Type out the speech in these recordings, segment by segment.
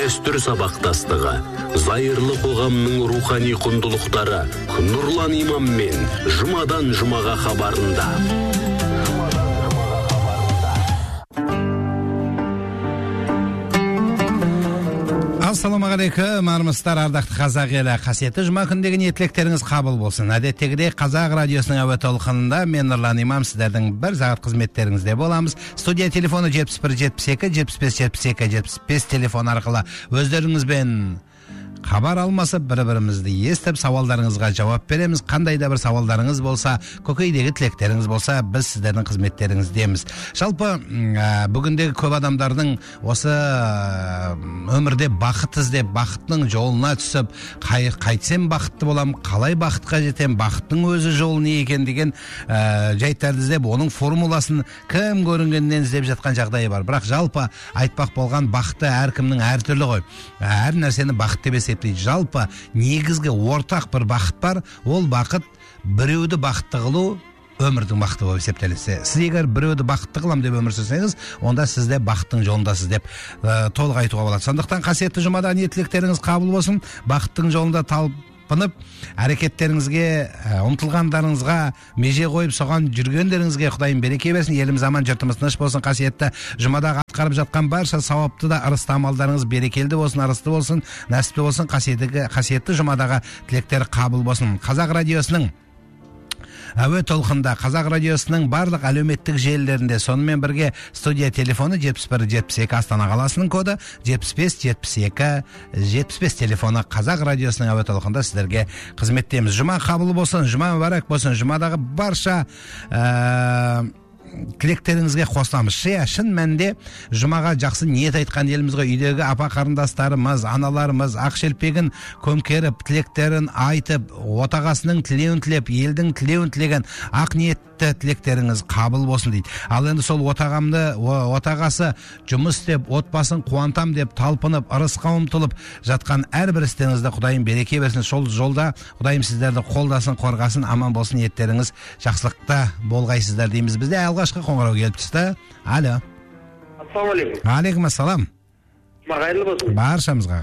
дәстүр сабақтастығы, зайырлы қоғамның рухани құндылықтары Нұрлан имаммен жұмадан жұмаға хабарында. Ассалаумағалейкум, армысыздар, ардақты қазақ елі. Қасиетті жұма күндегі ниетіліктеріңіз қабыл болсын. Әдеттегідей Қазақ радиосының әуе толқынында мен Нұрлан имам сіздердің бір сағат қызметтеріңізде боламыз. Студия телефоны 71 72 75 72 75 телефон арқылы өздеріңізбен хабар алмасып, бір-бірімізді естіп, сауалдарыңызға жауап береміз. Қандай да бір сауалдарыңыз болса, көкейдегі тілектеріңіз болса, біз сіздердің қызметтеріңіздеміз. Жалпы, бүгіндегі көп адамдардың осы өмірде бақыт іздеп, бақыттың жолына түсіп, қайтсем бақытты болам, қалай бақытқа жетем, бақыттың өзі жолы не екен деген жайттарды іздеп, оның формуласын кім көрінгеннен іздеп жатқан жағдайы бар. Бірақ жалпы айтпақ болған бақытты әркімнің әртүрлі ғой. Әр нәрсені бақыт деп есептейді. Жалпы негізгі ортақ бір бақыт бар. Ол бақыт біреуді бақытты қылу өмірдің бақыты болып есептеледі. Сіз егер біреуді бақытты қылам деп өмір сүрсеңіз, онда сіз де бақыттың жолындасыз деп толық айтуға болады. Сондықтан қасиетті жұмада ниеттіліктеріңіз қабыл болсын. Бақыттың жолында талпынып, әрекеттеріңізге, ұмтылғандарыңызға меже қойып, соған жүргендеріңізге Құдайым береке берсін. Еліміз аман, жұртымыз тыныш болсын. Қасиетті жұмадағы атқарып жатқан барша сауапты да ырысты амалдарыңыз берекелді болсын, ырысты болсын, нәсіпті болсын. Қасиетті жұмадағы тілектер қабыл болсын. Қазақ радиосының әуе толқында, Қазақ радиосының барлық әлеуметтік желілерінде, сонымен бірге студия телефоны 71 72 Астана қаласының коды 75 72 75 телефоны. Қазақ радиосының әуе толқында сіздерге қызметтеміз. Жұма қабыл болсын, жұма мүбәрәк болсын. Жұмадағы барша тілектеріңізге қосыламыз. Шын мәнінде жұмаға жақсы ниет айтқан елімізге, үйдегі апа қарындастарымыз, аналарымыз ақ шелпегін көмкеріп, тілектерін айтып, отағасының тілеуін тілеп, елдің тілеуін тілеген ақ ниетті тілектеріңіз қабыл болсын дейді. Ал енді сол отағасы жұмыс істеп, отбасын қуантам деп талпынып, ырысқа ұмтылып жатқан әрбір істеріңізді Құдайым береке берсін. Сол жолда Құдайым сіздерді қолдасын, қорғасын, аман болсын, ниеттеріңіз жақсылықта болғайсыздар дейміз. Бізде алғашқы қоңырау келіп түсті. Алло. Ассалаумағалейкум. Алейкум ассалам. Қайырлы болсын. Баршамызға.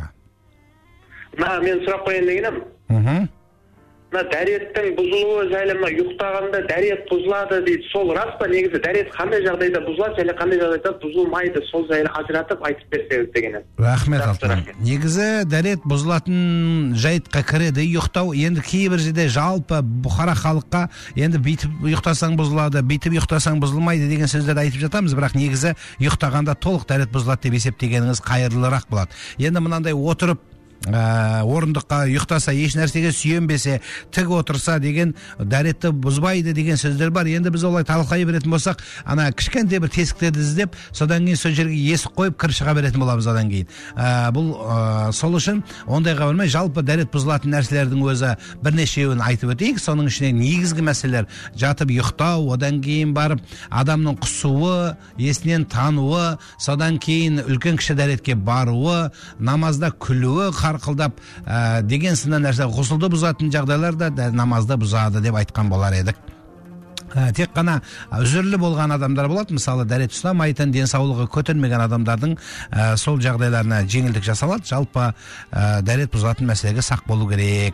Мен сұрақ қояйын дегенім. Дәреттің бұзылуы жайлы ұйықтағанда дәрет бұзылады дейді. Сол рас па? Негізі дәрет қандай жағдайда бұзылады, және қандай жағдайда бұзылмайды? Сол жайлы ажыратып айтып берсеңіз дегенім. Рахмет алтын. Негізі дәрет бұзылатын жайтқа кіреді ұйықтау. Енді кейбір жерде жалпы бұқара халыққа енді бүйтіп ұйықтасаң бұзылады, бүйтіп ұйықтасаң бұзылмайды деген сөздерді айтып жатамыз. Бірақ негізі ұйықтағанда толық дәрет бұзылады деп есептегеніңіз қайырлырақ болады. Енді мынандай отырып орындыққа ұйықтаса, еш нәрсеге сүйенбесе, тік отырса деген дәретті бұзбайды деген сөздер бар. Енді біз олай талқылай беретін болсақ, ана кішкентай бір тесіктерді іздеп, содан кейін сол жерге есік қойып кіріп шыға беретін боламыз одан кейін. Бұл сол үшін ондайға бармай, жалпы дәрет бұзылатын нәрселердің өзі бірнешеуін айтып өтейік. Соның ішіне негізгі мәселелер жатып ұйықтау, одан кейін барып адамның құсуы, есінен тануы, содан кейін үлкен кіші дәретке баруы, намазда күлуі, қарқылдап деген сынды нәрсе. Ғұсылды бұзатын жағдайларда намазды бұзады деп айтқан болар едік. Тек қана үзірлі болған адамдар болады. Мысалы, дәрет ұстамайтын, денсаулығы көтермеген адамдардың сол жағдайларына жеңілдік жасалады. Жалпы дәрет бұзылатын мәселеге сақ болу керек.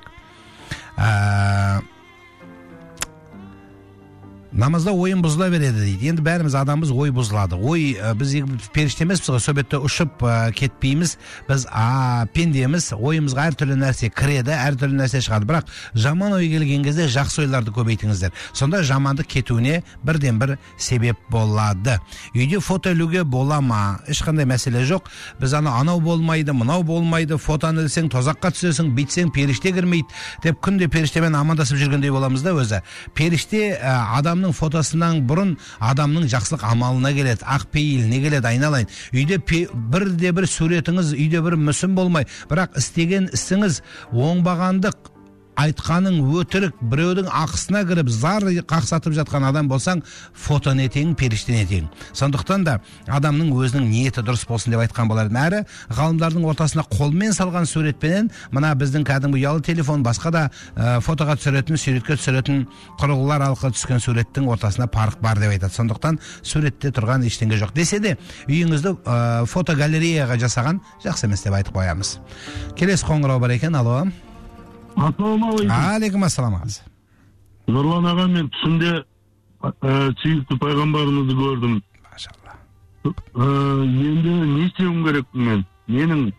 Намазда ойын бұзыла береді дейді. Енді бәріміз адамбыз, ой бұзылады. Ой, біз періште емеспіз ғой, сөбетте ұшып кетпейміз. Біз пендеміз, ойымызға әртүрлі нәрсе кіреді, әртүрлі нәрсе шығады. Бірақ жаман ой келген кезде жақсы ойларды көбейтіңіздер. Сонда жамандық кетуіне бірден бір себеп болады. Үйде фото ілуге бола ма? Ешқандай мәселе жоқ. Біз анау болмайды, мынау болмайды, фотоны ілсең тозаққа түсесің, бүйтсең періште кірмейді деп күнде періштемен амандасып жүргендей боламыз да өзі. Періште адамның фотосынан бұрын адамның жақсылық амалына келеді, ақ пейіліне келеді, айналайын. Үйде бірде бір суретіңіз, үйде бір мүсін болмай, бірақ істеген ісіңіз оңбағандық айтқаның өтірік, біреудің ақысына кіріп зар қақсатып жатқан адам болсаң, фотоны тең, періштене тең. Сондықтан да адамның өзінің ниеті дұрыс болсын деп айтқан болар. Әрі ғалымдардың ортасына қолмен салған суретпенен мына біздің кәдімгі ұялы телефон, басқа да фотоға түсіретін, суретке түсіретін құрылғылар арқылы түскен суреттің ортасына парық бар деп айтады. Сондықтан суретте тұрған ештеңе жоқ. Десе де үйіңізді фотогалереяға жасаған жақсы емес деп айтып қоямыз. Келесі қоңырау бар екен. Алло. Ассалаумағалейкум. Алейкум ассалам ағасы. Нұрлан аға, мен түсімде сүйікті пайғамбарымызды көрдім. Машалла. Енді не істеуім керек мен? Менің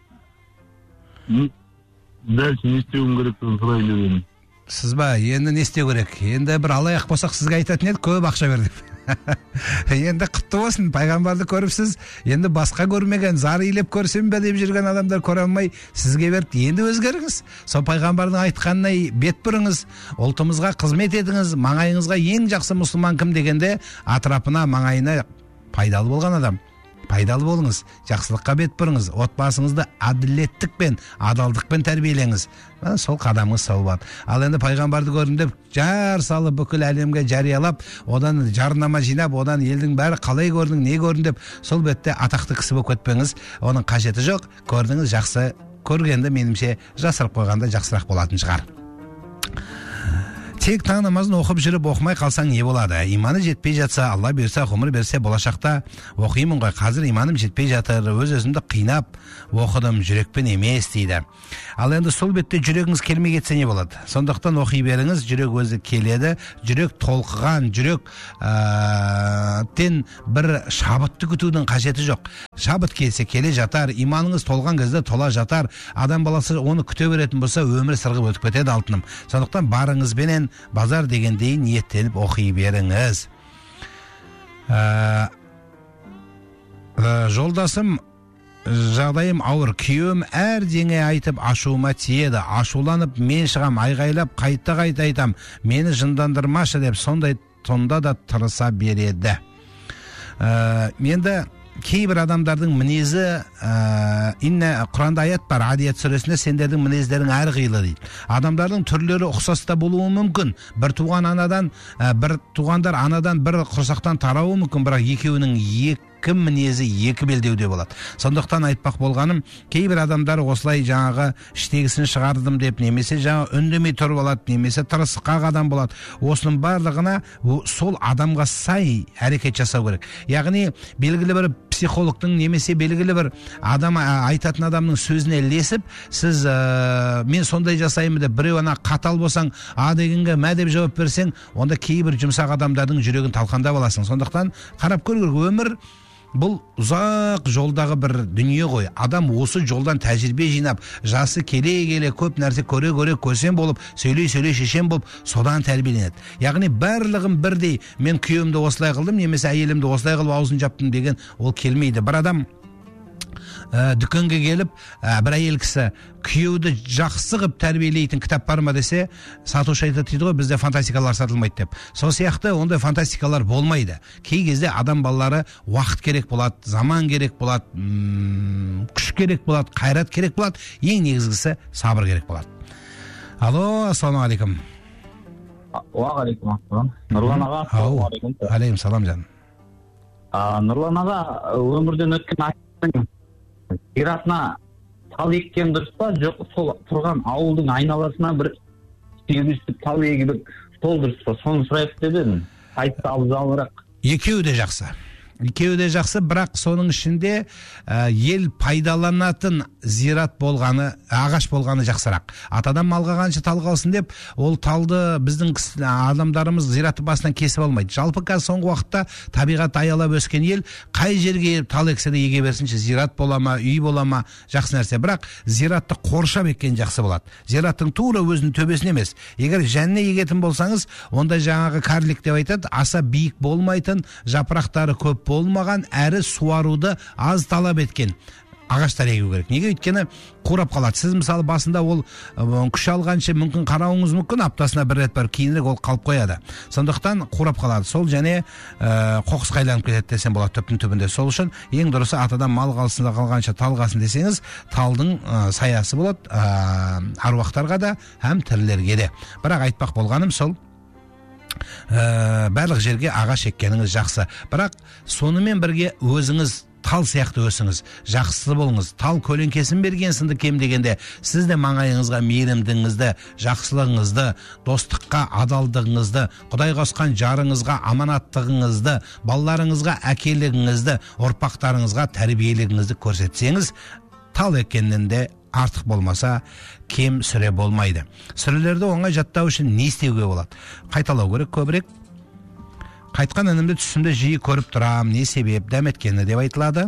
дәл не істеуім керектігін сұрайын деп едім. Сіз ба, енді не істеу керек? Енді бір алаяқ болсақ сізге айтатын еді, көп ақша бер деп. Енді құтты болсын, пайғамбарды көріп сіз, енді басқа көрмеген, зар илеп көрсем бе деп жүрген адамдар көре алмай сізге берді. Енді өзгеріңіз. Сол пайғамбардың айтқанына бет бұрыңыз, ұлтымызға қызмет етіңіз, маңайыңызға ең жақсы мұсылман кім дегенде атырапына, маңайына пайдалы болған адам. Пайдалы болыңыз, жақсылыққа бет бұрыңыз, отбасыңызды әділеттікпен, адалдықпен тәрбиелеңіз. Сол қадамыңыз сол болады. Ал енді пайғамбарды көрдім деп жар салып бүкіл әлемге жариялап, одан жарнама жинап, одан елдің бәрі қалай көрдің, не көрдің деп сол бетте атақты кісі болып кетпеңіз. Оның қажеті жоқ. Көрдіңіз, жақсы. Көргенді менімше жасырып қойғанда жақсырақ болатын шығар. Тек таң намазын оқып жүріп оқымай қалсаң не болады? Иманы жетпей жатса, Алла берсе, ғұмыр берсе, болашақта оқимын ғой. Қазір иманым жетпей жатыр, өз-өзімді қинап оқыдым, жүрекпен емес дейді. Ал енді сол бетте жүрегіңіз келмей кетсе не болады? Сондықтан оқи беріңіз, жүрек өзі келеді, жүрек толқыған, жүректен бір шабытты күтудің қажеті жоқ. Шабыт келсе келе жатар, иманыңыз толған кезде тола жатар. Адам баласы оны күте беретін болса, өмір сырғып өтіп кетеді алтыным. Сондықтан барыңызбенен базар дегендей ниеттеніп оқи беріңіз. Жолдасым, жағдайым ауыр, күйеуім әр деңе айтып ашуыма тиеді. Ашуланып мен шығам, айғайлап қайта айтам, мені жындандырмашы деп сонда да тырыса береді. Менде кейбір адамдардың мінезі, Құранда аят бар, Адият сүресінде, сендердің мінездерің әр қилы дейді. Адамдардың түрлері ұқсас та болуы мүмкін. Бір туғандар анадан бір құрсақтан тарауы мүмкін, бірақ екеуінің екі мінезі екі белдеуде болады. Сондықтан айтпақ болғаным, кейбір адамдар осылай жаңағы іштегісін шығардым деп, немесе жаңа үндемей тұрып алады, немесе тырысқақ адам болады. Осының барлығына сол адамға сай әрекет жасау керек. Яғни белгілі бір психологтың немесе белгілі бір адам айтатын адамның сөзіне ілесіп, сіз мен сондай жасаймын деп біреу ана қатал болсаң, дегенге мә деп жауап берсең, онда кейбір жұмсақ адамдардың жүрегін талқандап аласың. Сондықтан қарап көру керек. Өмір бұл ұзақ жолдағы бір дүние ғой. Адам осы жолдан тәжірибе жинап, жасы келе көп нәрсе көре көсем болып, сөйлей шешен болып, содан тәрбиеленеді. Яғни барлығын бірдей, мен күйеуімді осылай қылдым, немесе әйелімді осылай қылып аузын жаптым деген ол келмейді. Бір адам дүкенге келіп, бір әйел кісі күйеуді жақсы қып тәрбиелейтін кітап бар ма десе, сатушы айтады дейді ғой, бізде фантастикалар сатылмайды деп. Сол сияқты ондай фантастикалар болмайды. Кей кезде адам балалары уақыт керек болады, заман керек болады, күш керек болады, қайрат керек болады, ең негізгісі сабыр керек болады. Алло, ассалаумағалейкум. Уағалейкум ассалам. Нұрлан аға, ассалаумағалейкум. Алейкум салам жаным. Нұрлан аға, өмірден өткен аттың зиратына тал еккен дұрыс па, жоқ сол тұрған ауылдың айналасына бір 800 тал егіп сол дұрыс па, соны сұрайық деп едім. Айтты абзалырақ. Екеуі де жақсы, бірақ соның ішінде ел пайдаланатын зират болғаны, ағаш болғаны жақсырақ. Атадан малға қанша тал қалсын деп, ол талды біздің адамдарымыз зираты басынан кесіп алмайды. Жалпы қазір соңғы уақытта табиғат аялап өскен ел қай жерге тал ексе де еге берсінші, зират бола ма, үй бола ма, жақсы нәрсе. Бірақ зиратты қоршап еккен жақсы болады. Зираттың тура өзінің төбесін емес. Егер жәнне егетін болсаңыз, онда жаңағы карлик деп айтады, аса биік болмайтын, жапырақтары көп болмаған, әрі суаруды аз талап еткен. ағаштар егу керек. Неге? Өйткені қурап қалады. Сіз мысалы басында ол күш алғанша мүмкін қарауыңыз мүмкін, аптасына бір рет бар, кейінірек ол қалып қояды. Сондықтан қурап қалады. Сол және қоқысқа айланып кетеді десем болады түбінде. Сол үшін ең дұрысы атадан мал қалғанша тал қалсын десеңіз, талдың саясы болады аруақтарға да, һәм тірілерге де. Бірақ айтпақ болғаным сол, барлық жерге ағаш еккеніңіз жақсы. Бірақ сонымен бірге өзіңіз тал сияқты өсіңіз, жақсы болыңыз. Тал көлеңкесін берген сынды кем дегенде, сіз де маңайыңызға мейірімдігіңізді, жақсылығыңызды, достыққа адалдығыңызды, Құдай қосқан жарыңызға аманаттығыңызды, балаларыңызға әкелігіңізді, ұрпақтарыңызға тәрбиелігіңізді көрсетсеңіз, тал еккеннен де артық болмаса кем сүре болмайды. Сүрелерді оңай жаттау үшін не істеуге болады? Қайталау керек көбірек. Қайтқан інімді түсімді жиі көріп тұрам, не себеп, дәметкені деп айтылады.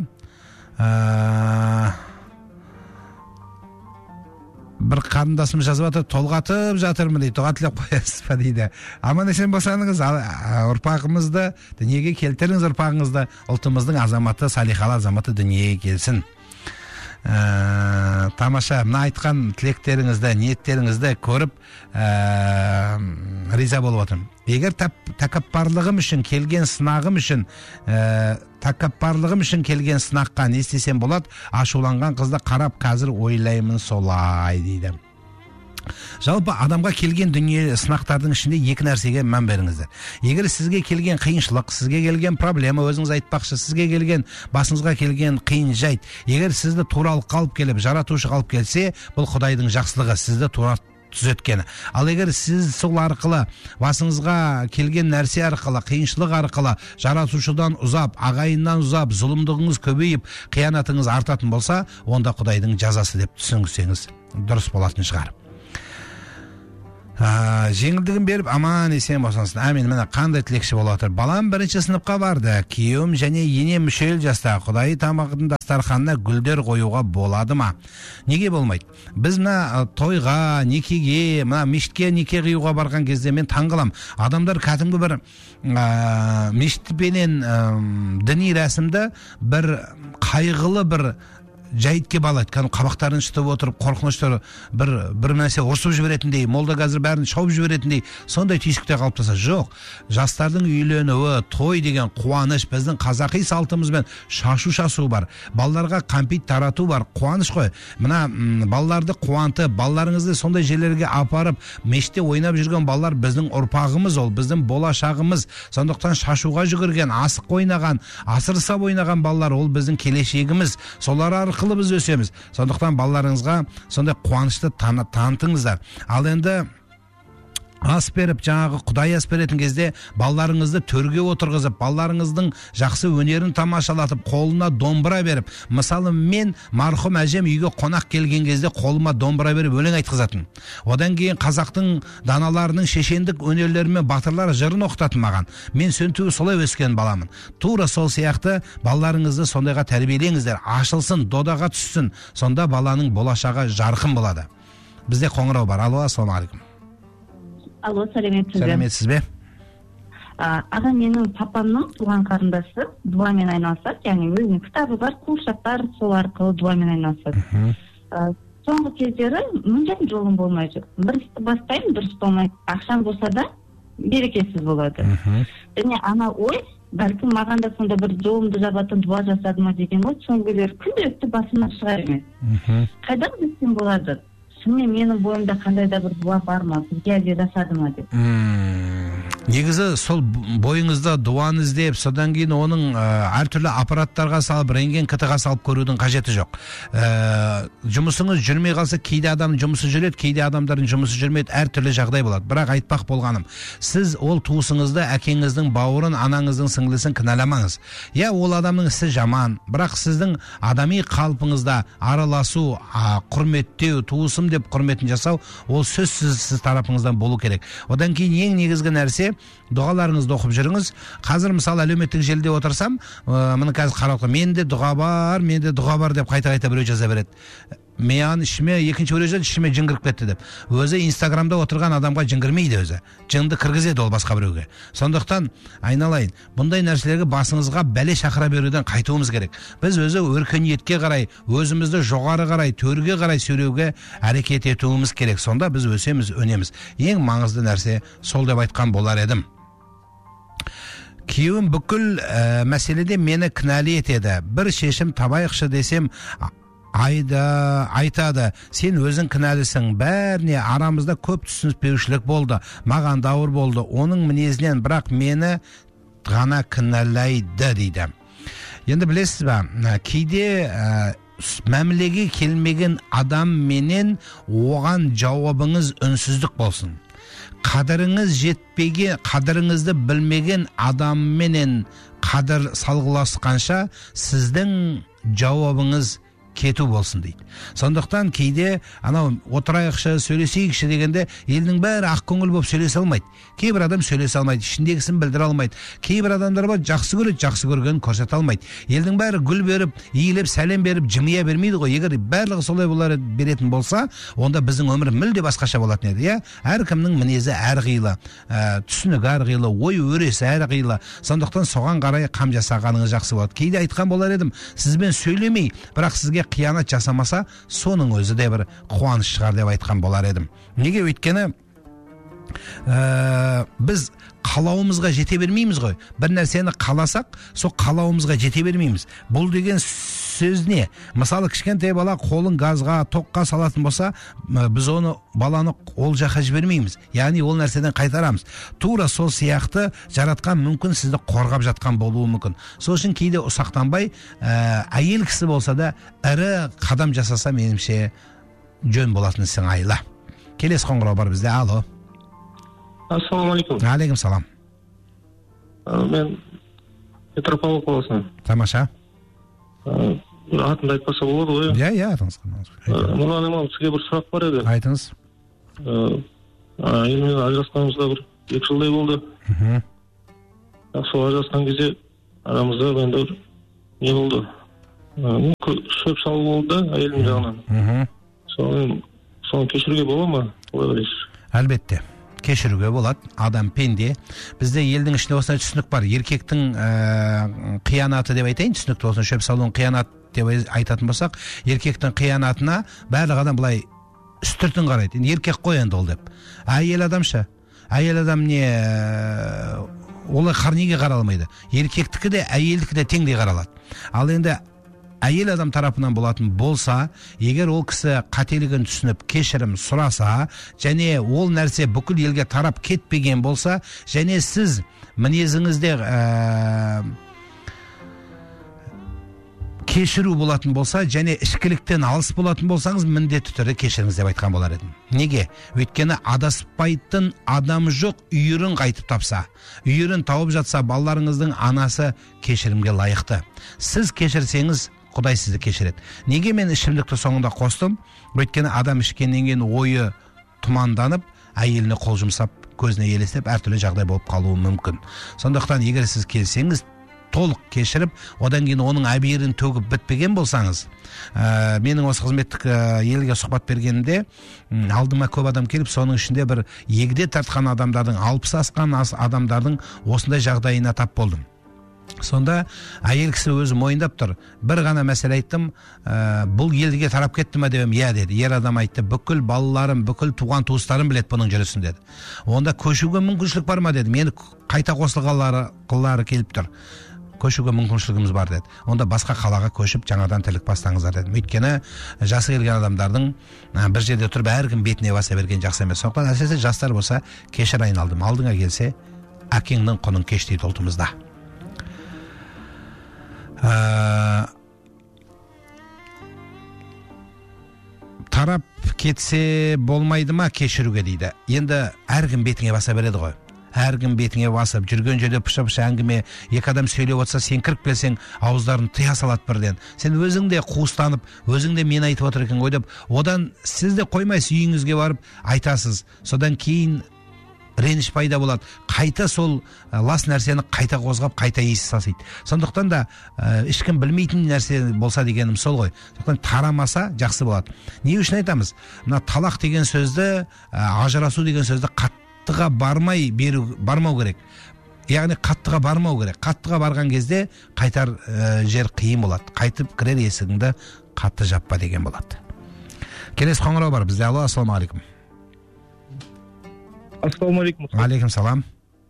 Бір қарындасым жазып жатыр, толғатып жатырмын дейді, дұға тілеп қоясыз ба дейді. Аман есен болсаңыз, ұрпағымызды дүниеге келтіріңіз, ұрпағыңызды, ұлтымыздың азаматы, салихалы азаматы дүниеге келсін. Тамаша, мына айтқан тілектеріңізді, ниеттеріңізді көріп риза болып отырмын. Егер тәкаппарлығым үшін келген сынағым үшін келген сынаққа не істесем болады? Ашуланған қызды қарап қазір ойлаймын солай дейді. Жалпы адамға келген дүние сынақтардың ішінде екі нәрсеге мән беріңіздер. Егер сізге келген қиыншылық, сізге келген проблема, өзіңіз айтпақшы, сізге келген, басыңызға келген қиын жайт, егер сізді туралық қалып келіп, жаратушы қалып келсе, бұл Құдайдың жақсылығы, сізді тура түзеткені. Ал егер сіз сол арқылы, басыңызға келген нәрсе арқылы, қиыншылық арқылы, жаратушыдан ұзап, ағайыннан ұзап, зұлымдығыңыз көбейіп, қиянатыңыз артатын болса, онда Құдайдың жазасы деп түсінсеңіз дұрыс болатын шығар. Жеңілдігін беріп аман есен болсаңыз. Әмин. Міне қандай тілекші болып отыр. Балам 1-ші сыныпқа барды. Күйеуім және енем мүшел жаста. Құдай тамағының дастарханына гүлдер қоюға болады ма? Неге болмайды? Біз мына тойға, некеге, мына мешітке неке қиюға барған кезде мен таңғалам. Адамдар кәдімгі бір мешітпенен діни рәсімді бір қайғылы бір жайтке балайды. Қабақтарын шытып отырып, қорқынышты бір нәрсе ұрсып жіберетіндей, молда қазір бәрін шауып жіберетіндей, сондай түйсікте қалыптаса. Жоқ. Жастардың үйленуі, той деген қуаныш, біздің қазақи салтымызбен шашу бар. Балаларға қампит тарату бар, қуаныш қой. Мына балаларды қуантып, балаларыңызды сондай жерлерге апарып, мешітте ойнап жүрген балалар біздің ұрпағымыз, ол біздің болашағымыз. Сондықтан шашуға жүгірген, асық ойнаған, асырсап ойнаған балалар ол біздің келешегіміз. Солар арқылы біз өсеміз. Сондықтан балаларыңызға сондай қуанышты танытыңыздар. Ал енді ас беріп, жаңағы Құдай ас беретін кезде балаларыңызды төрге отырғызып, балаларыңыздың жақсы өнерін тамашалатып, қолына домбыра беріп, мысалы мен марқұм әжем үйге қонақ келген кезде қолыма домбыра беріп өлең айтқызатын. Одан кейін қазақтың даналарының шешендік өнерлерімен батырлар жырын оқытатын маған. Мен сөнтуі солай өскен баламын. Тура сол сияқты балаларыңызды сондайға тәрбиелеңіздер, ашылсын, додаға түссін. Сонда баланың болашағы жарқын болады. Бізде қоңырау бар. Алло, ассалаумағалейкум. Алло, сәлеметсіз бе? Сәлеметсіз бе? Аға, менің папамның туған қарындасы дуамен айналысады, яғни өзінің кітабы бар, қуыршақтар, сол арқылы дуамен айналысады. Соңғы кездері мүлдем жолым болмай жүр. Бір істі бастаймын, дұрыс болмайды. Ақшам болса да берекесіз болады. Және ана ой, бәлкім маған да сонда бір жолымды жабатын дуа жасады ма деген ой, соңғы кездері күнделікті басымнан шығар емес. Қайдан білсем болады? Шынымен менің бойымда қандай да бір дуа бар ма, бізге әлде жасады ма деп. Негізі сол бойыңызда дуаны іздеп, содан кейін оның әртүрлі аппараттарға салып, рентген КТ-ға салып көрудің қажеті жоқ. Жұмысыңыз жүрмей қалса, кейде адамның жұмысы жүреді, кейде адамдардың жұмысы жүрмейді, әртүрлі жағдай болады. Бірақ айтпақ болғаным, сіз ол туысыңызды, әкеңіздің бауырын, анаңыздың сіңлісін кінәламаңыз. Я, ол адамның ісі жаман, бірақ сіздің адами қалпыңызда араласу, құрметтеу, туысым деп құрметін жасау, ол сөзсіз сіз тарапыңыздан болу керек. Одан кейін ең негізгі нәрсе, дұғаларыңызды оқып жүріңіз. Қазір мысалы әлеуметтік желіде отырсам, мұны қазір қарап, менде дұға бар деп қайта біреу жаза береді. мен ішіме екінші біреу ішіме жын кіріп кетті деп. Өзі Инстаграмда отырған адамға жын кірмейді өзі. Жынды кіргізеді ол басқа біреуге. Сондықтан айналайын, бұндай нәрселерге басыңызға бәле шақыра беруден қайтуымыз керек. Біз өзі өркениетке қарай, өзімізді жоғары қарай, төрге қарай сөйлеуге әрекет етуіміз керек. Сонда біз өсеміз, өнеміз. Ең маңызды нәрсе сол деп айтқан болар едім. Күйеуім бүкіл мәселеде мені кінәлі етеді. Бір шешім табайықшы десем, айтады, сен өзің кінәлісің, бәріне арамызда көп түсініспеушілік болды, маған даулар болды, оның мінезінен, бірақ мені ғана кінәлайды дейді. Енді білесіз ба, кейде мәмілеге келмеген адам менен оған жауабыңыз үнсіздік болсын. Қадіріңіз жетпеген, қадіріңізді білмеген адамменен қадір салғыласқанша сіздің жауабыңыз кету болсын дейді. Сондықтан кейде анау отырайықшы, сөйлесейікші дегенде елдің бәрі ақ көңіл болып сөйлесе алмайды. Кейбір адам сөйлесе алмайды, ішіндегісін білдіре алмайды. Кейбір адамдар бар, жақсы көреді, жақсы көргенін көрсете алмайды. Елдің бәрі гүл беріп, иіліп, сәлем беріп, жымия бермейді ғой. Егер барлығы солай болар беретін болса, онда біздің өмір мүлде басқаша болатын еді. Әркімнің мінезі әрқилы, түсінігі әрқилы, ой өресі әрқилы. Сондықтан соған қарай қам жасағаныңыз жақсы болады. Кейде айтқан болар едім, сізбен сөйлемей, бірақ сізге қиянат жасамаса, соның өзі де бір қуаныш шығар деп айтқан болар едім. Неге? Өйткені біз қалауымызға жете бермейміз ғой. Бір нәрсені қаласақ, сол қалауымызға жете бермейміз. Бұл деген сөз не? Мысалы, кішкентай бала қолын газға, тоққа салатын болса, біз оны баланы ол жаққа жібермейміз. Яғни ол нәрседен қайтарамыз. Тура сол сияқты жаратқан мүмкін сізді қорғап жатқан болуы мүмкін. Сол үшін кейде ұсақтанбай, әйел кісі болса да ірі қадам жасаса, меніңше жөн болатын сыңайлы. Келесі қоңырау бар бізде. Алло. Ассалаумалейкум. Алейкум салам. Мен Петропавл қаласынан. Тамаша. Атымды айтпаса болады ғой? Иә, атыңыз. Нұрлан имам, сізге бір сұрақ бар еді. Айтыңыз. Елмен ажырасқанымызда бір 2 жылдай болды. Сол ажырасқан кезде арамызда енді не болды? Шөп салу болды да, әйелім жағынан. Соны кешіруге бола ма? Олай ойлайсыз? Әлбетте. Кешіруге болады, адам пенде. Бізде елдің ішінде осындай түсінік бар. Еркектің қиянаты деп айтайын, түсінікті болсын, шөп салуын қиянат деп айтатын болсақ, еркектің қиянатына барлық адам былай үстіртін қарайды. Еркек қой енді ол деп. Әйел адамша. Әйел адам не олай неге қаралмайды. Еркектікі де, әйелдікі де теңдей қаралады. Ал енді әйел адам тарапынан болатын болса, егер ол кісі қателігін түсініп кешірім сұраса, және ол нәрсе бүкіл елге тарап кетпеген болса, және сіз мінезіңізде кешіру болатын болса, және ішкіліктен алыс болатын болсаңыз, міндетті түрде кешіріңіз деп айтқан болар едім. Неге? Өйткені адаспайтын адам жоқ, үйірін қайтып тапса, үйірін тауып жатса, балаларыңыздың анасы кешірімге лайықты. Сіз кешірсеңіз, Құдай сізді кешіреді. Неге мен ішімдікті соңында қостым? Өйткені адам ішкеннен кейін ойы тұманданып, әйеліне қол жұмсап, көзіне елестеп, әртүрлі жағдай болып қалуы мүмкін. Сондықтан егер сіз келсеңіз, толық кешіріп, одан кейін оның әберін төгіп бітпеген болсаңыз, менің осы қызметтік елге сұхбат бергенімде алдыма көп адам келіп, соның ішінде бір егде тартқан адамдардың, 60 асқан адамдардың осындай жағдайына тап болдым. Сонда әйел кісі өзі мойындап тұр. Бір ғана мәселе айттым, бұл елге тарап кетті ме дедім, иә деді. Ер адам айтты, бүкіл балаларым, бүкіл туған туыстарым білет бұның жүрісін деді. Онда көшуге мүмкіншілік бар ма деді. Мені қайта қосылғылары келіп тұр. Көшуге мүмкіншілігіміз бар деді. Онда басқа қалаға көшіп жаңадан тірлік бастаңыздар дедім. Өйткені жасы келген адамдардың бір жерде тұрып әркім бетіне баса берген жақсы емес. Сондықтан әсіресе жастар болса кешір айналдым. Алдыңа келсе әкеңнің құнын кеш дейді ұлтымызда. Тарап кетсе болмайды ма кешіруге дейді. Енді әркім бетіңе баса береді ғой. Әркім бетіңе басып, жүрген жерде пыша-пыша әңгіме, екі адам сөйлеп отырса, сен кіріп келсең, ауыздарын тыя салады бірден. Сен өзің де қуыстанып, өзің де мен айтып отыр екен ғой деп, одан сіз де қоймайсыз, үйіңізге барып айтасыз. Содан кейін реніш пайда болады, қайта сол лас нәрсені қайта қозғап, қайта иіс сасиды. Сондықтан да ешкім білмейтін нәрсе болса дегенім сол ғой. Сондықтан тарамаса жақсы болады. Не үшін айтамыз? Мына талақ деген сөзді, ажырасу деген сөзді қаттыға бармау керек. Яғни қаттыға бармау керек. Қаттыға барған кезде қайтар жер қиын болады. Қайтып кірер есігіңді қатты жаппа деген болады. Келесі қоңырау бар бізде. Алло, ассалаумағалейкум. Ассалаумағалейкум. Алейкум салам.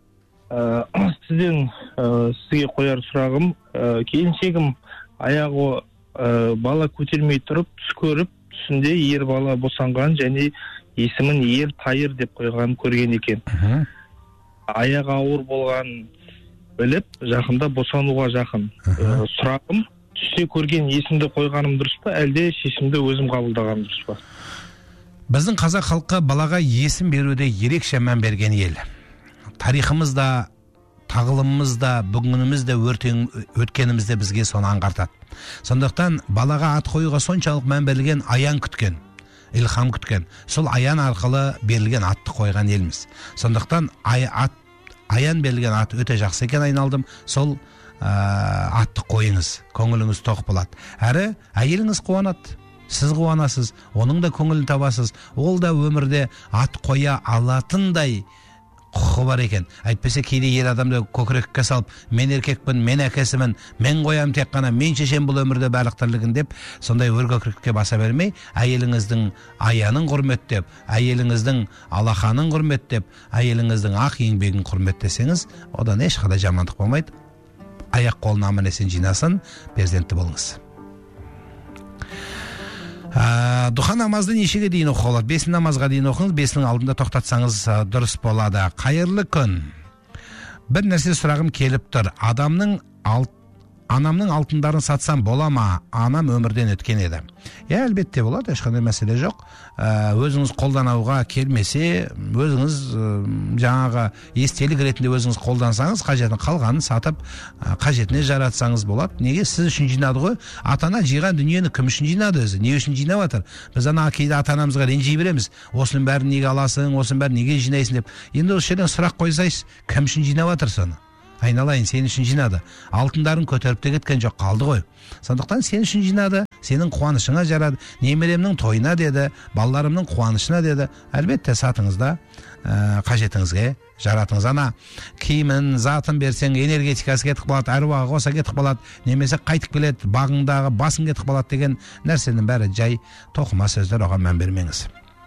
Сізге қояр сұрағым, келіншегім аяғы бала көтермей тұрып, түс көріп, түсінде ер бала босанған және есімін ер тайыр деп қойған көрген екен. Аяғы ауыр болған біліп, жақында босануға жақын. Сұрағым, түсте көрген есімді қойғаным дұрыс па, әлде шешімді өзім қабылдағаным дұрыс па? Біздің қазақ халқы балаға есім беруде ерекше мән берген ел. Тарихымызда, тағылымымызда, бүгінімізде, өткенімізде бізге соны аңғартады. Сондықтан балаға ат қоюға соншалық мән берілген, аян күткен, илхам күткен. Сол аян арқылы берілген атты қойған елміз. Сондықтан аян берілген ат өте жақсы екен айналдым. Сол атты қойыңыз, көңіліңіз тоқ болады. Әрі әйеліңіз қуанады. Сіз қуанасыз, оның да көңілін табасыз. Ол да өмірде ат қоя алатындай құқы бар екен. Әйтпесе кейде ер адамды көкірекке салып, мен еркекпін, мен әкесімін, мен қоям тек қана, мен шешем бұл өмірде барлық тірлігін деп, сондай өр көкірекке баса бермей, әйеліңіздің аянын құрметтеп, әйеліңіздің алақанын құрметтеп, әйеліңіздің ақ еңбегін құрметтесеңіз, одан ешқандай жамандық болмайды. Аяқ қолын аман есен жинасын, перзентті болыңыз. Духа намазды нешеге дейін оқу болады? 5 намазға дейін оқыңыз, 5-нің алдында тоқтатсаңыз дұрыс болады. Қайырлы күн. Бір нәрсе сұрағым келіп тұр. Анамның алтындарын сатсам бола ма? Анам өмірден өткен еді. Әлбетте болады, ешқандай мәселе жоқ. Өзіңіз қолдануға келмесе, өзіңіз жаңағы естелік ретінде өзіңіз қолдансаңыз, қажетін қалғанын сатып, қажетіне жаратсаңыз болады. Неге? Сіз үшін жинады ғой. Ата-ана жиған дүниені кім үшін жинады өзі? Не үшін жинап жатыр? Біз кейде ата-анамызға ренжи береміз. Осының бәрін неге аласың, осының бәрін неге жинайсың деп. Енді осы жерден сұрақ қойсайыз, кім үшін жинап жатыр соны? Айналайын, сен үшін жинады. Алтындарын көтеріп те кеткен жоқ, қалды ғой. Сондықтан сен үшін жинады, сенің қуанышыңа жарады. Немеремнің тойына деді, балаларымның қуанышына деді. Әлбетте сатыңызда қажетіңізге жаратыңыз. Ана киімін, затын берсең, энергетикасы кетіп қалады, әруағы қоса кетіп қалады, немесе қайтып келеді, бағыңдағы басың кетіп қалады деген нәрсенің бәрі жай тоқыма сөздер, оған мән бермеңіз.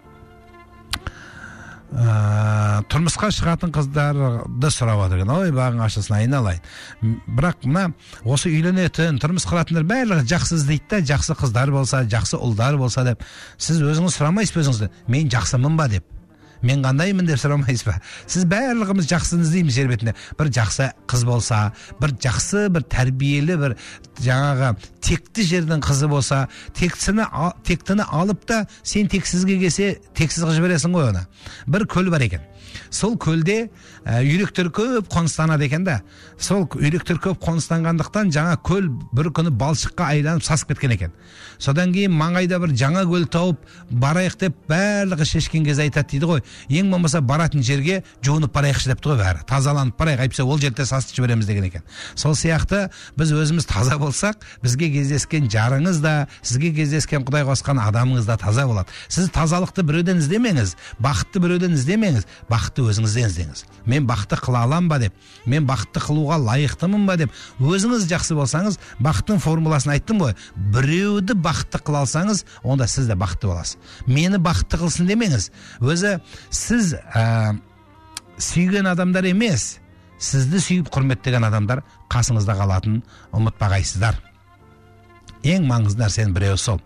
Тұрмысқа шығатын қыздарды сұрап отырған. Ой, бағың ашылсын, айналайын. Бірақ мына осы үйленетін, тұрмыс құратындар барлығы жақсы іздейді да, жақсы қыздар болса, жақсы ұлдар болса деп. Сіз өзіңіз сұрамайсыз ба өзіңізді? Мен жақсымын ба деп. Мен қандаймын деп сұрамайсыз ба? Сіз барлығымыз жақсыны іздейміз жер бетінде. Бір жақсы қыз болса, бір жақсы, бір тәрбиелі, бір жаңағы текті жердің қызы болса, тектіні алып та сен тексізге келсе, тексіз қылып жібересің ғой оны. Бір көл бар екен. Сол көлде үйректер көп қоныстанады екен да. Сол үйректер көп қоныстанғандықтан жаңа көл бір күні балшыққа айланып сасып кеткен екен. Содан кейін маңайда бір жаңа көл тауып барайық деп барлығы шешкен кез айтады дейді ғой. Ең болмаса баратын жерге жуынып барайықшы депті ғой бәрі. Тазаланып барайық, әйтпесе ол жерде сасып жібереміз деген екен. Сол сияқты біз өзіміз таза болсақ, бізге кездескен жарыңыз да, сізге кездескен Құдай қосқан адамыңыз да таза болады. Сіз тазалықты біреуден іздемеңіз, бақытты біреуден іздемеңіз, бақытты өзіңізден іздеңіз. Мен бақытты қыла алам ба деп, мен бақытты қылуға лайықтымын ба деп, өзіңіз жақсы болсаңыз, бақыттың формуласын айттым ғой. Біреуді бақытты қыла алсаңыз, онда сіз де бақытты боласыз. Мені бақытты қылсын демеңіз. Өзі сіз сүйген адамдар емес, сізді сүйіп құрметтеген адамдар қасыңызда қалатын ұмытпағайсыздар. Ең маңызды нәрсенің біреуі сол.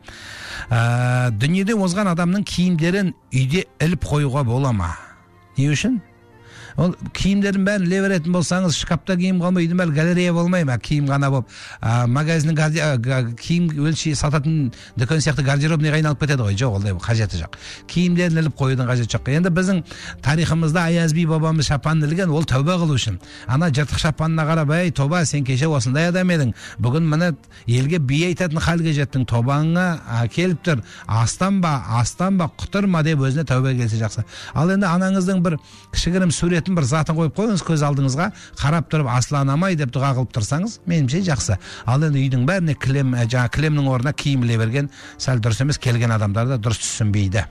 Дүниеде озған адамның киімдерін үйде іліп қоюға бола ма? Не үшін? Ол киімдердің бәрін іле беретін болсаңыз, шкафта киім қалмай, үйдің бәрі галерея болмай ма? Киім ғана болып, магазиннің киім өлшей сататын дүкен сияқты гардеробный айналып кетеді ғой. Жоқ, олай қажеті жоқ. Киімдерін іліп қоюдың қажеті жоқ. Енді біздің тарихымызда Аяз би бабамыз шапан ілген, ол тәуба қылу үшін. Ана жыртық шапанына қарап, "Ей, тоба, сен кеше осындай адам едің. Бүгін міне елге би айтатын халге жеттің. Тобаңа келіп тұр. Астанба, құтырма" деп өзіне тәуба келсе жақсы. Ал енді анаңыздың бір кішігірім суретін, бір затын қойып қойыңыз көз алдыңызға, қарап тұрып асланамай деп дұға қылып тұрсаңыз, меніңше жақсы. Ал енді үйдің бәріне кілемнің орнына киім іле берген сәл дұрыс емес, келген адамдар да дұрыс түсінбейді.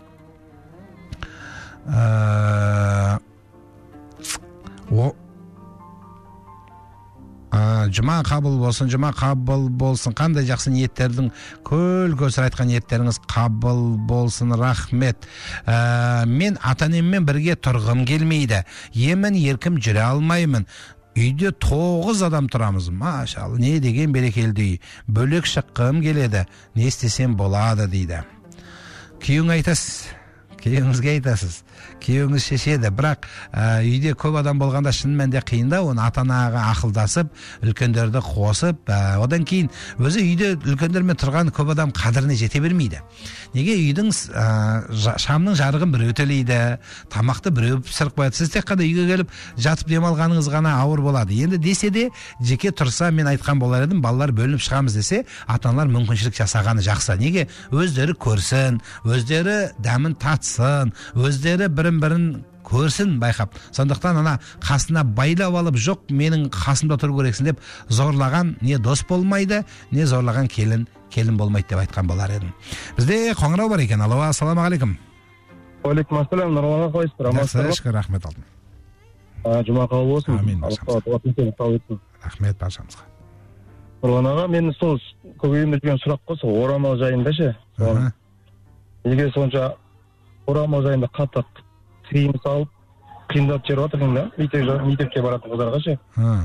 Жұма қабыл болсын, қандай жақсы ниеттердің көсір айтқан ниеттеріңіз қабыл болсын, рахмет. Мен ата-анаммен бірге тұрғым келмейді, емін еркім жүре алмаймын. Үйде 9 адам тұрамыз, машалла, не деген берекелді үй. Бөлек шыққым келеді, не істесем болады дейді. Күйеуіңе айтасыз, күйеуіңізге айтасыз, күйеуіңіз шешеді. Бірақ үйде көп адам болғанда шынымен де қиында, оны ата-анаға ақылдасып, үлкендерді қосып, одан кейін өзі үйде үлкендермен тұрған көп адам қадіріне жете бермейді. Неге? Үйдің шамның жарығын біреу төлейді, тамақты біреу пісіріп қояды. Сіз тек қана үйге келіп жатып демалғаныңыз ғана ауыр болады. Енді десе де жеке тұрса, мен айтқан болар едім, балалар бөлініп шығамыз десе, ата-аналар мүмкіншілік жасағаны жақсы. Неге? Өздері көрсін, өздері дәмін татсын, өздері бірін көрсін байқап. Сондықтан ана қасына байлап алып, жоқ менің қасымда тұру керексің деп зорлаған не дос болмайды, не зорлаған келін болмайды деп айтқан болар едім. Бізде қоңырау бар екен. Алло, ассаламу алейкум. Уалейкум ассалам, Нұрлан аға, қалайсыздар? Рахмет алдым. Жұма қабыл болсын. Амин. Рахмет баршамызға. Нұрлан аға, мен сол көкейімде жүрген сұрақ қой, сол орамал жайында ше. Неге сонша орамал жайында қатты тыйым салып қиындап жүріп жатырсың да, мектепке баратын қыздарға ше.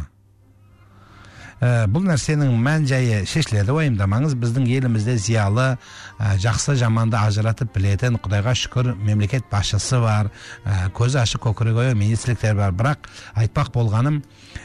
Бұл нәрсенің мән жайы шешіледі, уайымдамаңыз. Біздің елімізде зиялы, жақсы жаманды ажыратып білетін, Құдайға шүкір, мемлекет басшысы бар, көзі ашық көкірегі ояу министрліктер бар. Бірақ айтпақ болғаным,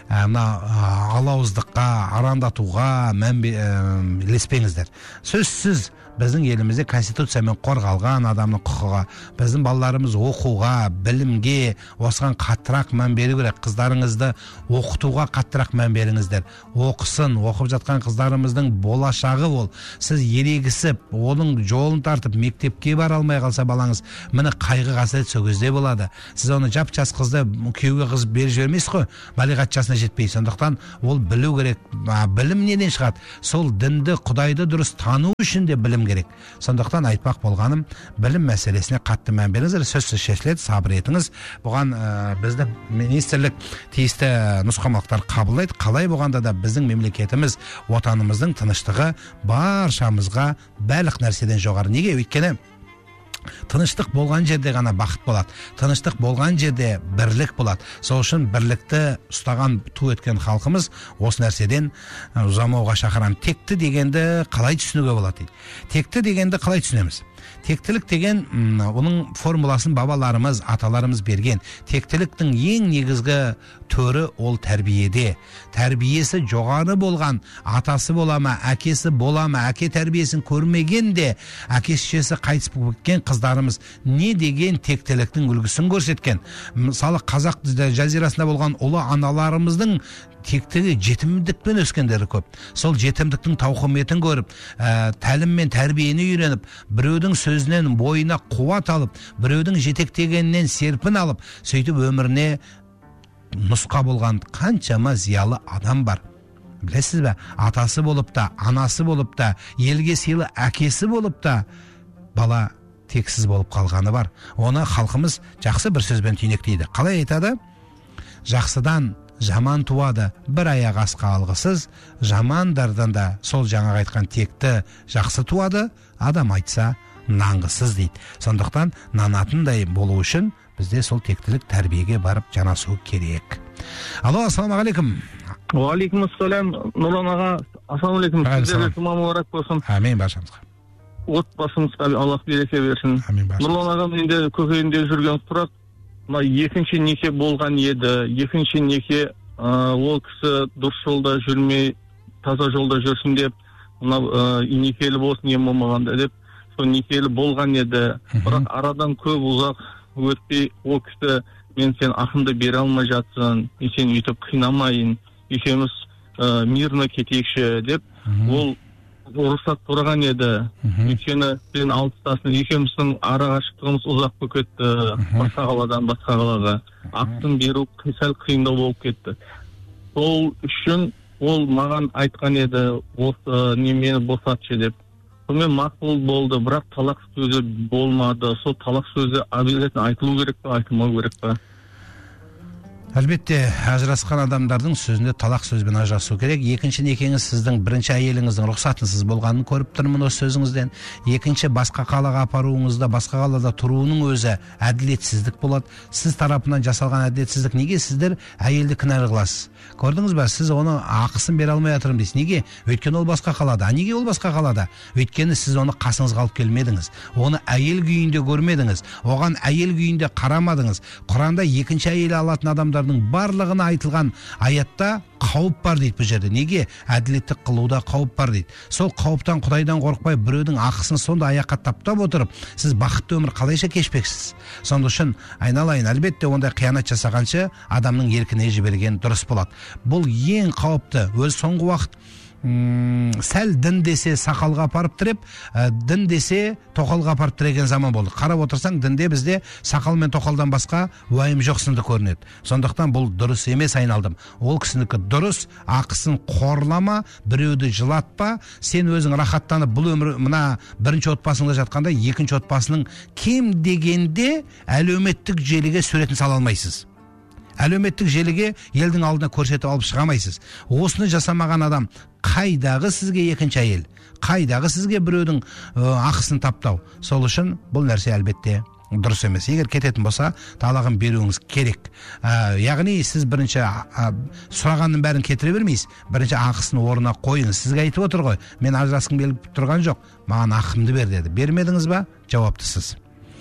алауыздыққа, арандатуға ілеспеңіздер. Сөзсіз біздің елімізде конституциямен қорғалған адамның құқығы. Біздің балаларымыз оқуға, білімге, осыған қаттырақ мән беру керек. Қыздарыңызды оқытуға қаттырақ мән беріңіздер. Оқысын, оқып жатқан қыздарымыздың болашағы ол. Сіз ерегісіп, оның жолын тартып, мектепке бара алмай қалса балаңыз, міне қайғы қасірет сол кезде болады. Сіз оны жап-жас қызды күйеуге қыз беріп жібермейсіз ғой, балиғат жасына жетпей. Сондықтан ол білу керек. Білім неден шығады? Сол дінді, Құдайды дұрыс тану үшін де білім керек. Сондықтан айтпақ болғаным, білім мәселесіне қатты мән беріңіздер. Сөзсіз шешіледі, сабыр етіңіз. Бұған бізді министрлік тиісті нұсқамалықтар қабылдайды. Қалай болғанда да біздің мемлекетіміз, отанымыздың тыныштығы баршамызға барлық нәрседен жоғары. Неге? Өйткені тыныштық болған жерде ғана бақыт болады. Тыныштық болған жерде бірлік болады. Сол үшін бірлікті ұстаған ту еткен халқымыз осы нәрседен ұзамауға шақырам. Текті дегенді қалай түсінуге болады дейді. Текті дегенді қалай түсінеміз? Тектілік деген, оның формуласын бабаларымыз, аталарымыз берген. Тектіліктің ең негізгі төрі ол тәрбиеде. Тәрбиесі жоғары болған, атасы болама, әкесі болама, әке тәрбиесін көрмеген де, әке-шешесі қайтыс болып кеткен қыздарымыз не деген тектіліктің үлгісін көрсеткен. Мысалы, қазақ жазирасында болған ұлы аналарымыздың тектігі жетімдікпен өскендері көп. Сол жетімдіктің тауқыметін көріп, тәлім мен тәрбиені үйреніп, біреудің сөзінен бойына қуат алып, біреудің жетектегенінен серпін алып, сөйтіп өміріне нұсқа болған қаншама зиялы адам бар. Білесіз бе? Атасы болып та, анасы болып та, елге сыйлы әкесі болып та, бала тексіз болып қалғаны бар. Оны халқымыз жақсы бір сөзбен түйнектейді. Қалай айтады? Жақсыдан жаман туады, бір аяқ асқа алғысыз, жамандардан да сол жаңағы айтқан текті жақсы туады, адам айтса нанғысыз дейді. Сондықтан нанатындай болу үшін бізде сол тектілік тәрбиеге барып жанасу керек. Алло, ассаламу алейкум. Уалейкум ассалам, Нұрлан аға, ассаламу алейкум. Сіздерге жұма мүбәрәк болсын. Амин, баршамызға. Отбасыңызға Аллах береке берсін. Амин, баршамызға. Нұрлан ағам енді көкейінде жүрген сұрақ, мына екінші неке болған еді. Екінші неке ол кісі дұрыс жолда жүрмей, таза жолда жүрсін деп, мына некелі болсын ем болмағанда деп, сол некелі болған еді. Бірақ арадан көп ұзақ өтпей ол кісі мен сен ақымды бере алмай жатсың, сен үйтіп қинамайын, екеуміз мирно кетейікші деп, ол рұқсат тұрған еді. Өйткені сен алыстасың, екеуміздің ара қашықтығымыз ұзақ болып кетті, басқа қаладан басқа қалаға. Ақысын беру сәл қиындау болып кетті. Сол үшін ол маған айтқан еді, мені босатшы деп. Сонымен мақұл болды, бірақ талақ сөзі болмады. Сол талақ сөзі обязательно айтылу керек па, айтылмау керек па? Әлбетте, ажырасқан адамдардың сөзінде талақ сөзбен ажырасу керек. Екінші некеңіз сіздің бірінші әйеліңіздің рұқсатынсыз болғанын көріп тұрмын осы сөзіңізден. Екінші, басқа қалаға апаруыңызда, басқа қалада тұруының өзі әділетсіздік болады. Сіз тарапынан жасалған әділетсіздік. Неге сіздер әйелді кінәлі қыласыз? Көрдіңіз бе, сіз оны ақысын бере алмай жатырмын дейсіз. Неге? Өйткені ол басқа қалада. Неге ол басқа қалада? Өйткені сіз оны қасыңызға алып келмедіңіз. Оны әйел күйінде көрмедіңіз. Оған әйел күйінде қарамадыңыз. Құранда екінші әйел алатын адамдардың барлығына айтылған аятта қауіп бар дейді бұл жерде. Неге? Әділеттік қылуда қауіп бар дейді. Сол қауіптан Құдайдан қорықпай біреудің ақысын сонда аяққа таптап отырып, сіз бақытты өмір қалайша кешпексіз? Сонда үшін айналайын, әлбетте ондай қиянат жасағанша адамның еркіне жіберген дұрыс болады. Бұл ең қауіпті. Өз соңғы уақыт сәл дін десе сақалға апарып тіреп, дін десе тоқалға апарып тіреген заман болды. Қарап отырсаң, дінде бізде сақал мен тоқалдан басқа уайым жоқ сынды көрінеді. Сондықтан бұл дұрыс емес, айналдым. Ол кісінікі дұрыс, ақысын қорлама, біреуді жылатпа. Сен өзің рахаттанып, бұл өмір мына бірінші отбасыңда жатқанда, екінші отбасының кем дегенде әлеуметтік желіге суретін сала алмайсыз. Әлеуметтік желіге елдің алдына көрсетіп алып шығамайсыз. Осыны жасамаған адам қайдағы сізге екінші әйел, қайдағы сізге біреудің ақысын таптау. Сол үшін бұл нәрсе әлбетте дұрыс емес. Егер кететін болса, талағын беруіңіз керек. Яғни сіз бірінші сұрағанның бәрін кетіре бермейсіз. Бірінші ақысын орнына қойыңыз. Сізге айтып отыр ғой, мен ажырасқым келіп тұрған жоқ, маған ақымды бер деді. Бермедіңіз ба? Жауаптысыз.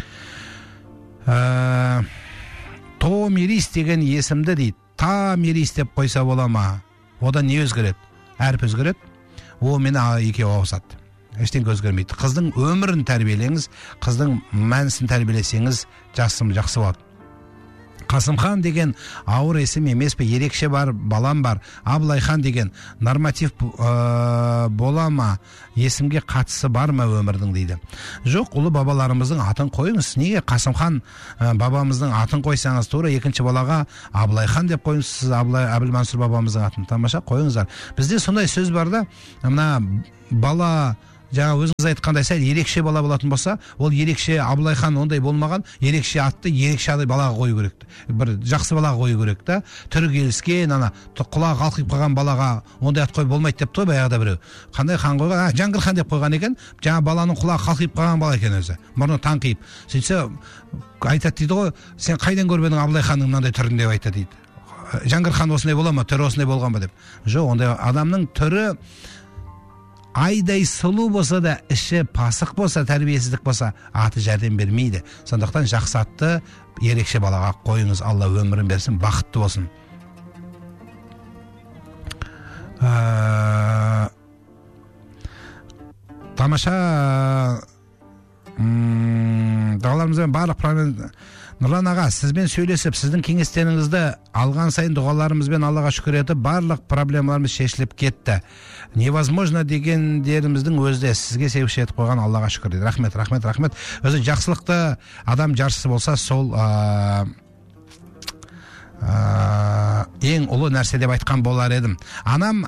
Томирис деген есімді дейді, Тамирис деп қойса бола ма? Одан не өзгереді? Әріп өзгереді? О, мені екеу ауысады. Ештеңе өзгермейді. Қыздың өмірін тәрбиелеңіз, қыздың мәнісін тәрбиелесеңіз, жақсы болады. Қасымхан деген ауыр есім емес пе? Ерекше бар, балам бар. Абылайхан деген норматив бола ма? Есімге қатысы бар ма өмірдің дейді. Жоқ, ұлы бабаларымыздың атын қойыңыз. Неге Қасымхан бабамыздың атын қойсаңыз, тура екінші балаға Абылайхан деп қойыңыз. Сіз Әбілмансұр бабамыздың атын тамаша қойыңыздар. Бізде сондай сөз бар да, мына бала, жаңа өзіңіз айтқандай сәл ерекше бала болатын болса, ол ерекше Абылайхан ондай болмаған, ерекше атты ерекше балаға қою керек. Бір жақсы балаға қою керек та. Түрі келіскен, құлағы қалқиып қалған балаға ондай ат қой болмайды деп той баяғыда біреу. Қандай хан қойған? Жаңғырхан деп қойған екен. Жаңа баланың құлағы қалқиып қалған бала екен өзі. Мұрны таңқиып. Сөйтсе айтады дейді ғой, сен қайдан көріп едің Абылайханның мынандай түрін деп айтады дейді. Жаңғырхан осындай бола ма, түрі осындай болған ба деп. Жоқ, ондай адамның түрі айдай сұлу болса да, іші пасық болса, тәрбиесіздік болса, аты жәрдем бермейді. Сондықтан жақсы атты ерекше балаға қойыңыз. Алла өмірін берсін, бақытты болсын. Тамаша дұғаларымызбен барлық проблема. Нұрлан аға, сізбен сөйлесіп, сіздің кеңестеріңізді алған сайын дұғаларымызбен Аллаға шүкір етіп, барлық проблемаларымыз шешіліп кетті. Невозможно дегендеріміздің өзде сізге себепші етіп қойған Аллаға шүкір дейді. Рахмет, рахмет, рахмет. Өзі жақсылықты адам жаршысы болса, сол ең ұлы нәрсе деп айтқан болар едім. Анам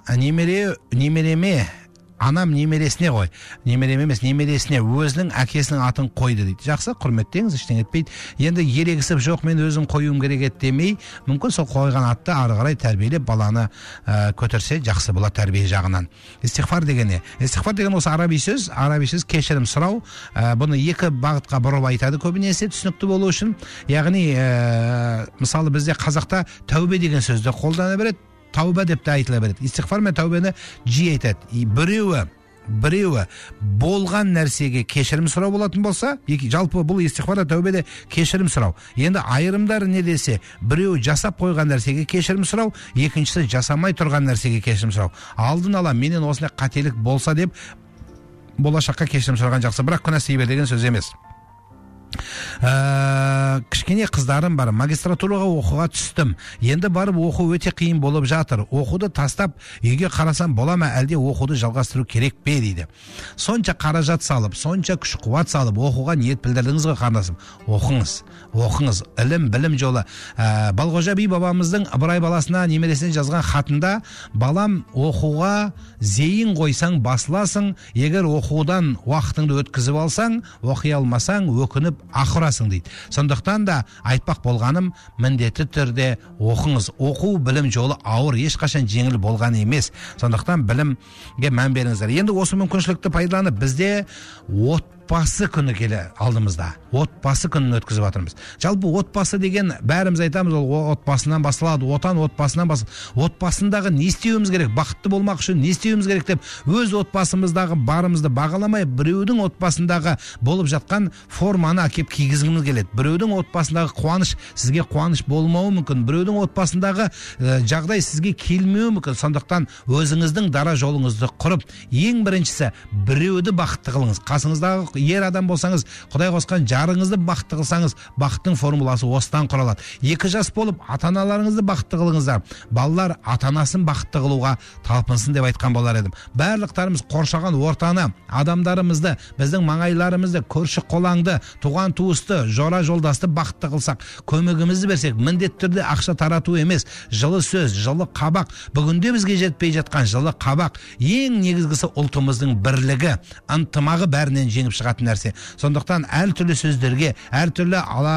немересіне ғой, немереме емес, немересіне өзінің әкесінің атын қойды дейді. Жақсы, құрметтеңіз, ештеңе етпейді. Енді ерегісіп, жоқ, мен өзім қоюым керек еді демей, мүмкін сол қойған атты ары қарай тәрбиелеп баланы көтерсе жақсы болады тәрбие жағынан. Истихфар деген не? Истихфар деген осы араби сөз кешірім сұрау. Бұны екі бағытқа бұрып айтады көбінесе түсінікті болу үшін. Яғни, мысалы бізде қазақта тәубе деген сөзді қолдана береді. Тәубе деп те айтыла береді. Истихфар мен тәубені жиі айтады. Біреуі біреуі болған нәрсеге кешірім сұрау болатын болса, жалпы бұл истихфар тәубеде кешірім сұрау. Енді айырымдар не десе, біреуі жасап қойған нәрсеге кешірім сұрау, екіншісі жасамай тұрған нәрсеге кешірім сұрау. Алдын ала менен осындай қателік болса деп болашаққа кешірім сұраған жақсы, бірақ күнәсі бер деген сөз емес. Кішкене қыздарым бар, магистратураға оқуға түстім, енді барып оқу өте қиын болып жатыр, оқуды тастап үйге қарасам бола ма, әлде оқуды жалғастыру керек пе дейді. Сонша қаражат салып, сонша күш қуат салып оқуға ниет білдірдіңіз ғой қарындасым. Оқыңыз, ілім білім жолы. Балғожа би бабамыздың Ыбырай баласына немересіне жазған хатында, балам, оқуға зейін қойсаң басыласың, егер оқудан уақытыңды өткізіп алсаң, оқи алмасаң өкініп ақырасың дейді. Сондықтан да айтпақ болғаным, міндетті түрде оқыңыз. Оқу білім жолы ауыр, ешқашан жеңіл болған емес. Сондықтан білімге мән беріңіздер. Енді осы мүмкіншілікті пайдаланып, бізде отбасы күні келе алдымызда. Отбасы күнін өткізіп жатырмыз. Жалпы отбасы деген бәріміз айтамыз, ол отбасынан басталады, отан отбасынан басталады. Отбасындағы не істеуіміз керек, бақытты болмақ үшін не істеуіміз керек деп, өз отбасымыздағы барымызды бағаламай, біреудің отбасындағы болып жатқан форманы әкеп кигізгіміз келеді. Біреудің отбасындағы қуаныш сізге қуаныш болмауы мүмкін, біреудің отбасындағы жағдай сізге келмеуі мүмкін. Сондықтан өзіңіздің дара жолыңызды құрып, ең біріншісі біреуді бақытты қылыңыз. Қасыңыздағы ер адам болсаңыз, Құдай қосқан жарыңызды бақытты қылсаңыз, бақыттың формуласы осыдан құралады. 2 жас болып ата-аналарыңызды бақытты қылыңыздар. Балалар ата-анасын бақытты қылуға талпынсын деп айтқан болар едім. Барлықтарымыз қоршаған ортаны, адамдарымызды, біздің маңайларымызды, көрші қолаңды, туған туысты, жора жолдасты бақытты қылсақ, көмегімізді берсек, міндетті түрде ақша тарату емес, жылы сөз, жылы қабақ, бүгінде бізге жетпей жатқан жылы қабақ, ең негізгісі ұлтымыздың бірлігі, ынтымағы бәрінен жеңіп шығатын нәрсе. Сондықтан әртүрлі сөздерге, әртүрлі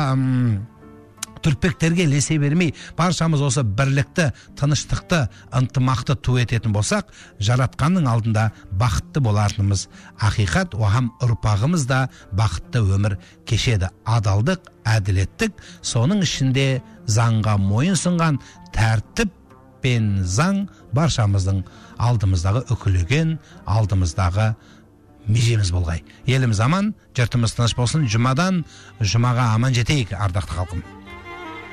түрпектерге лесе бермей, баршамыз осы бірлікті, тыныштықты, ынтымақты ту ететін болсақ, жаратқанның алдында бақытты болатынымыз ақиқат. Оған ұрпағымыз да бақытты өмір кешеді. Адалдық, әділеттік, соның ішінде заңға мойынсұнған тәртіп пен заң баршамыздың алдымыздағы үкілеген, алдымыздағы межеміз болғай. Еліміз аман, жұртымыз тыныш болсын. Жұмадан жұмаға аман жетейік, ардақты халқым.